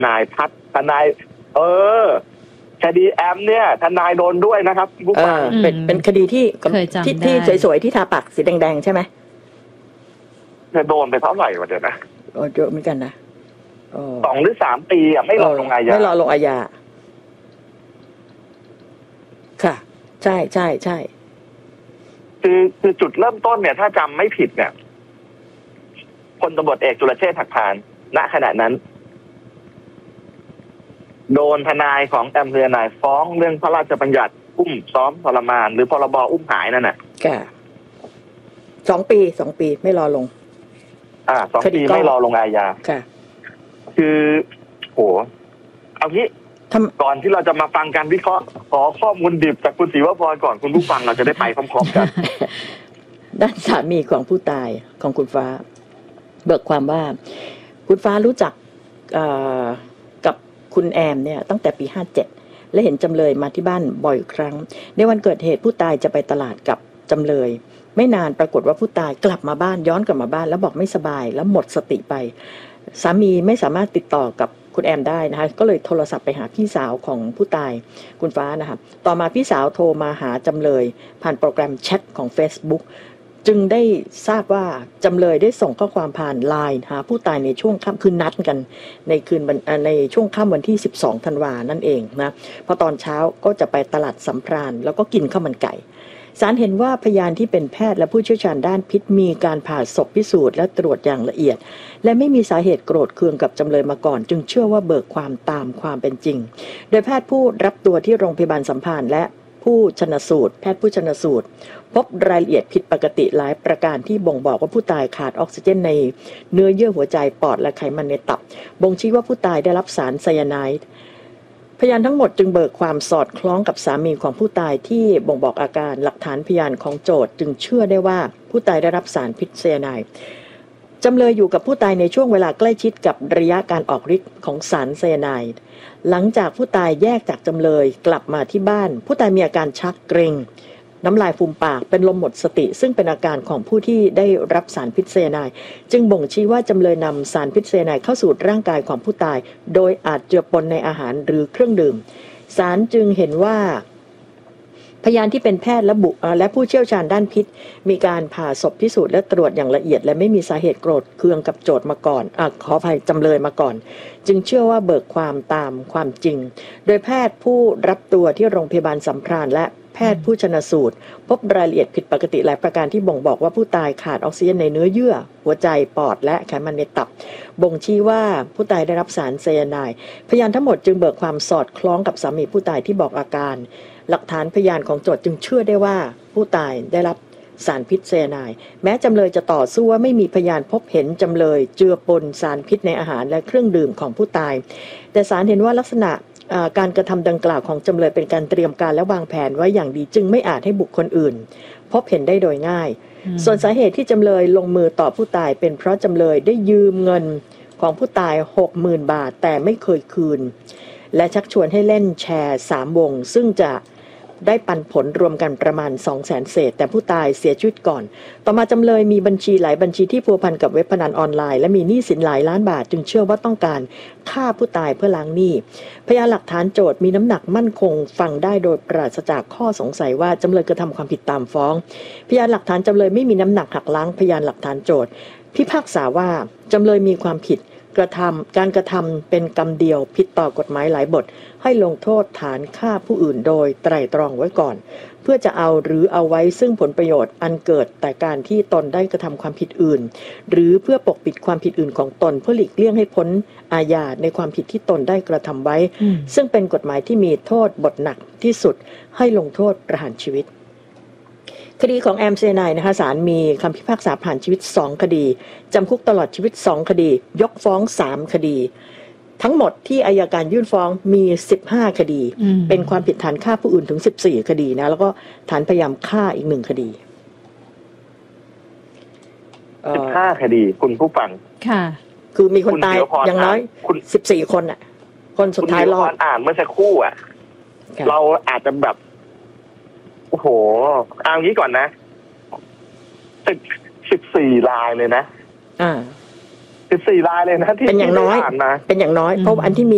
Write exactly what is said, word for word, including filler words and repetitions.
นายพัฒทนายเออคดีแอมเนี่ยทนายโดนด้วยนะครับผู้ฟังเป็นเป็นคดีที่ที่ที่สวยๆที่ทาปากสีแดงๆใช่ไหมจะโดนไปเท่าไหร่วะเดี๋ยวนะโอ้เยอะเหมือนกันนะสองหรือสามปีอ่ะไม่รอลงอาญาไม่รอลงอาญาค่ะใช่ใช่ใช่คือคือจุดเริ่มต้นเนี่ยถ้าจำไม่ผิดเนี่ยพลตำรวจเอกจุลเชษฐ์หักพานณขณะนั้นโดนทนายของแอมเภอนายฟ้องเรื่องพระราชบัญญัติอุ้มซ้อมทรมานหรือพรบอุ้มหายนั่นน่ะค่ะสองปีสองปีไม่รอลงอ่าสองปีไม่รอลงอาญาค่ะคือโหเอางี้ก่อนที่เราจะมาฟังการวิเคราะห์ขอข้อมูลดิบจากคุณศรีวพรก่อนคุณผู้ฟังเราจะได้ไปพร้อมๆกันด้านสามีของผู้ตายของคุณฟ้าเบิกความว่าคุณฟ้ารู้จักกับคุณแอมเนี่ยตั้งแต่ปีห้าเจ็ดและเห็นจำเลยมาที่บ้านบ่อยครั้งในวันเกิดเหตุผู้ตายจะไปตลาดกับจำเลยไม่นานปรากฏว่าผู้ตายกลับมาบ้านย้อนกลับมาบ้านแล้วบอกไม่สบายแล้วหมดสติไปสามีไม่สามารถติดต่อกับคุณแอมได้นะคะก็เลยโทรศัพท์ไปหาพี่สาวของผู้ตายคุณฟ้านะคะต่อมาพี่สาวโทรมาหาจำเลยผ่านโปรแกรมแชทของ Facebook จึงได้ทราบว่าจำเลยได้ส่งข้อความผ่านไลน์หาผู้ตายในช่วงค่ำคืนนัดกันในคืนในช่วงค่ำวันที่สิบสองธันวานั่นเองนะพอตอนเช้าก็จะไปตลาดสัมพรานแล้วก็กินข้าวมันไก่ศาลเห็นว่าพยานที่เป็นแพทย์และผู้เชี่ยวชาญด้านพิษมีการผ่าศพพิสูจน์และตรวจอย่างละเอียดและไม่มีสาเหตุโกรธเคืองกับจำเลยมาก่อนจึงเชื่อว่าเบิกความตามความเป็นจริงโดยแพทย์ผู้รับตัวที่โรงพยาบาลสัมพันธ์และผู้ชนสูตรแพทย์ผู้ชนสูตรพบรายละเอียดผิดปกติหลายประการที่บ่งบอกว่าผู้ตายขาดออกซิเจนในเนื้อเยื่อหัวใจปอดและไขมันในตับบ่งชี้ว่าผู้ตายได้รับสารไซยาไนด์พยานทั้งหมดจึงเบิกความสอดคล้องกับสามีของผู้ตายที่บ่งบอกอาการหลักฐานพยานของโจทก์จึงเชื่อได้ว่าผู้ตายได้รับสารพิษไซยาไนด์จำเลยอยู่กับผู้ตายในช่วงเวลาใกล้ชิดกับระยะการออกฤทธิ์ของสารไซยาไนด์หลังจากผู้ตายแยกจากจำเลยกลับมาที่บ้านผู้ตายมีอาการชักเกร็งน้ำลายฟูมปากเป็นลมหมดสติซึ่งเป็นอาการของผู้ที่ได้รับสารพิษไซยาไนด์จึงบ่งชี้ว่าจำเลยนำสารพิษไซยาไนด์เข้าสู่ร่างกายของผู้ตายโดยอาจเจือปนในอาหารหรือเครื่องดื่มศาลจึงเห็นว่าพยานที่เป็นแพทย์และบุและผู้เชี่ยวชาญด้านพิษมีการผ่าศพพิสูจน์และตรวจอย่างละเอียดและไม่มีสาเหตุโกรธเคืองกับโจทก์มาก่อนอ่ะขออภัยจำเลยมาก่อนจึงเชื่อว่าเบิกความตามความจริงโดยแพทย์ผู้รับตัวที่โรงพยาบาลสัมพรานและแพทย์ผู้ชนสูตรพบรายละเอียดผิดปกติหลายประการที่บ่งบอกว่าผู้ตายขาดออกซิเจนในเนื้อเยื่อหัวใจปอดและไขมันในตับบ่งชี้ว่าผู้ตายได้รับสารไซยาไนด์พยานทั้งหมดจึงเบิกความสอดคล้องกับสามีผู้ตายที่บอกอาการหลักฐานพยานของโจทก์จึงเชื่อได้ว่าผู้ตายได้รับสารพิษไซยาไนด์แม้จำเลยจะต่อสู้ว่าไม่มีพยานพบเห็นจำเลยเจือปนสารพิษในอาหารและเครื่องดื่มของผู้ตายแต่ศาลเห็นว่าลักษณะการกระทำดังกล่าวของจำเลยเป็นการเตรียมการและวางแผนไว้อย่างดีจึงไม่อาจให้บุคคลอื่นพบเห็นได้โดยง่ายส่วนสาเหตุที่จำเลยลงมือต่อผู้ตายเป็นเพราะจำเลยได้ยืมเงินของผู้ตาย หกหมื่น บาทแต่ไม่เคยคืนและชักชวนให้เล่นแชร์สามวงซึ่งจะได้ปันผลรวมกันประมาณ สองแสน เศษแต่ผู้ตายเสียชีวิตก่อนต่อมาจำเลยมีบัญชีหลายบัญชีที่พัวพันกับเว็บพนันออนไลน์และมีหนี้สินหลายล้านบาทจึงเชื่อว่าต้องการฆ่าผู้ตายเพื่อล้างหนี้พยานหลักฐานโจทก์มีน้ำหนักมั่นคงฟังได้โดยปราศจากข้อสงสัยว่าจำเลยกระทำความผิดตามฟ้องพยานหลักฐานจำเลยไม่มีน้ำหนักหักล้างพยานหลักฐานโจทก์พิพากษาว่าจำเลยมีความผิดกระทำการกระทำเป็นกรรมเดียวผิดต่อกฎหมายหลายบทให้ลงโทษฐานฆ่าผู้อื่นโดยไตร่ตรองไว้ก่อนเพื่อจะเอาหรือเอาไว้ซึ่งผลประโยชน์อันเกิดแต่การที่ตนได้กระทำความผิดอื่นหรือเพื่อปกปิดความผิดอื่นของตนเพื่อหลีกเลี่ยงให้พ้นอาญาในความผิดที่ตนได้กระทำไว้ซึ่งเป็นกฎหมายที่มีโทษบทหนักที่สุดให้ลงโทษประหารชีวิตคดีของแอมไซยาไนด์นะคะศาลมีคำพิพากษาผ่านชีวิตสองคดีจำคุกตลอดชีวิตสองคดียกฟ้องสามคดีทั้งหมดที่อัยการยื่นฟ้องมีสิบห้าคดีเป็นความผิดฐานฆ่าผู้อื่นถึงสิบสี่คดีนะแล้วก็ฐานพยายามฆ่าอีกหนึ่งคดีสิบห้าคดีคุณผู้ฟังค่ะคือมีคนตายอย่างน้อยสิบสี่คนอ่ะคนสุดท้ายรอดอ่านเมื่อสักครู่อ่ะเราอาจจะแบบโอ้โหเอางี้ก่อนนะสิบสิบสี่รายเลยนะอ่าสิบสี่รายเลยนะที่เป็นอย่างน้อยเป็นอย่างน้อยเพราะอันที่มี